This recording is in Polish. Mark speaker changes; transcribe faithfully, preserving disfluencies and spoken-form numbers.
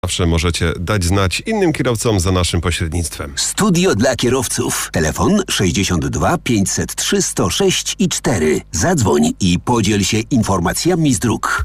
Speaker 1: Zawsze możecie dać znać innym kierowcom za naszym pośrednictwem.
Speaker 2: Studio dla kierowców. Telefon sześćdziesiąt dwa pięćset trzy sto sześć i cztery. Zadzwoń i podziel się informacjami z dróg.